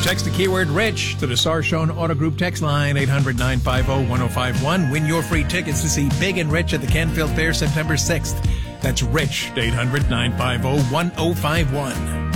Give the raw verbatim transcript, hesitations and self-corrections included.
Text the keyword Rich to the Sarshone Auto Group text line eight hundred, nine five zero, one zero five one. Win your free tickets to see Big and Rich at the Canfield Fair September sixth. That's Rich, eight hundred, nine five zero, one zero five one.